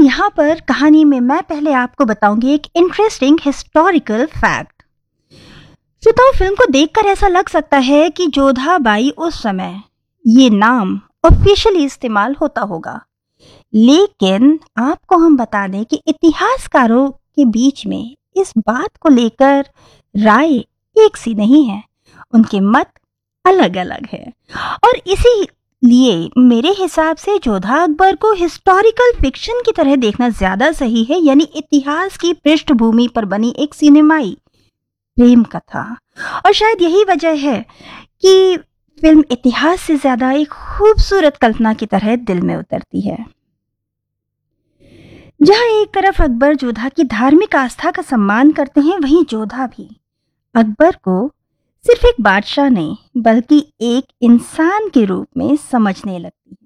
यहाँ पर कहानी में मैं पहले आपको बताऊंगी एक इंटरेस्टिंग हिस्टोरिकल फैक्ट। श्रोताओ, फिल्म को देखकर ऐसा लग सकता है कि जोधाबाई उस समय ये नाम ऑफिशियली इस्तेमाल होता होगा, लेकिन आपको हम बता दें कि इतिहासकारों के बीच में इस बात को लेकर राय एक सी नहीं है, उनके मत अलग अलग है। और इसीलिए मेरे हिसाब से जोधा अकबर को हिस्टोरिकल फिक्शन की तरह देखना ज्यादा सही है, यानी इतिहास की पृष्ठभूमि पर बनी एक सिनेमाई प्रेम कथा। और शायद यही वजह है कि फिल्म इतिहास से ज्यादा एक खूबसूरत कल्पना की तरह दिल में उतरती है। जहां एक तरफ अकबर जोधा की धार्मिक आस्था का सम्मान करते हैं, वहीं जोधा भी अकबर को सिर्फ एक बादशाह नहीं बल्कि एक इंसान के रूप में समझने लगती है।